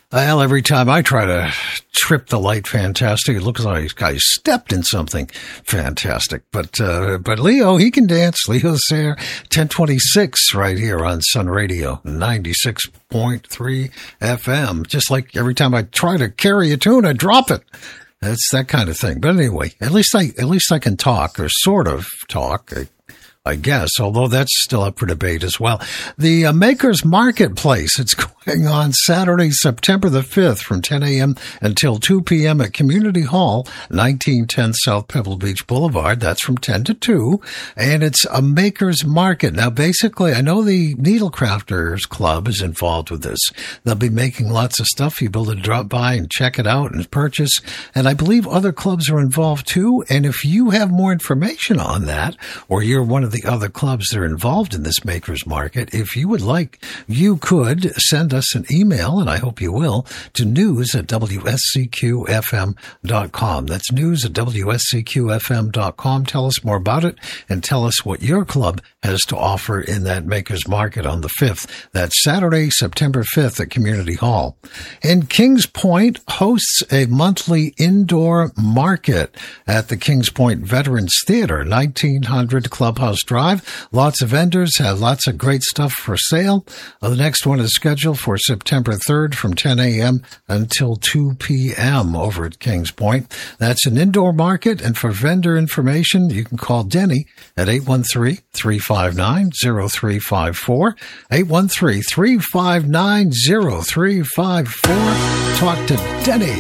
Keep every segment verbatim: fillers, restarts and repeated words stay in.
Well, every time I try to trip the light fantastic, it looks like I stepped in something fantastic. But uh, but Leo, he can dance. Leo's there, ten twenty-six right here on Sun Radio, ninety-six point three F M. Just like every time I try to carry a tune, I drop it. That's that kind of thing. But anyway, at least I at least I can talk, or sort of talk. I, I guess, although that's still up for debate as well. The uh, Makers Marketplace, it's going on Saturday, September the fifth from ten a.m. until two p.m. at Community Hall, nineteen ten South Pebble Beach Boulevard. That's from ten to two, and it's a Makers Market. Now, basically, I know the Needle Crafters Club is involved with this. They'll be making lots of stuff. You'll be able to drop by and check it out and purchase, and I believe other clubs are involved too, and if you have more information on that, or you're one of the other clubs that are involved in this Makers Market, if you would like, you could send us an email, and I hope you will, to news at W S C Q F M dot com. That's news at W S C Q F M dot com. Tell us more about it, and tell us what your club has to offer in that Makers Market on the fifth. That's Saturday, September fifth at Community Hall. And Kings Point hosts a monthly indoor market at the Kings Point Veterans Theater, nineteen hundred Clubhouse Drive. Lots of vendors have lots of great stuff for sale. Uh, the next one is scheduled for September third from ten a.m. until two p.m. over at Kings Point. That's an indoor market, and for vendor information, you can call Denny at eight one three, three five nine, zero three five four, eight one three, three five nine, zero three five four. Talk to Denny.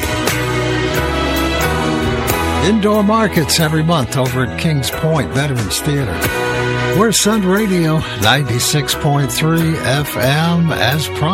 Indoor markets every month over at Kings Point Veterans Theater. We're Sun Radio, ninety-six point three F M as promised.